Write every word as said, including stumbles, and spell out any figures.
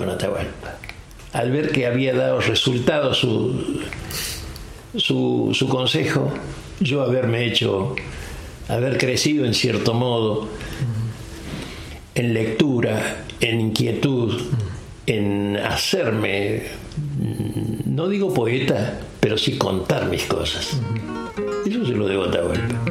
con Atahualpa. Al ver que había dado resultado su, su, su consejo, yo haberme hecho, haber crecido en cierto modo, en lectura, en inquietud, en hacerme, no digo poeta, pero sí contar mis cosas. Eso se lo debo a Atahualpa.